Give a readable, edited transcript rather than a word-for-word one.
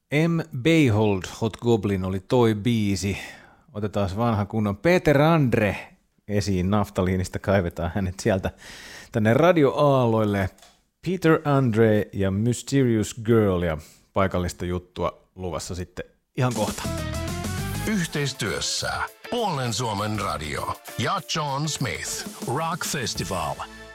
M. Beyhold, Hot Goblin oli toi biisi. Otetaan vanha kunnon Peter Andre esiin. Naftaliinista kaivetaan hänet sieltä tänne radioaaloille. Peter Andre ja Mysterious Girl ja paikallista juttua luvassa sitten ihan kohta. Yhteistyössä Puolen Suomen radio ja John Smith. Rock Festival.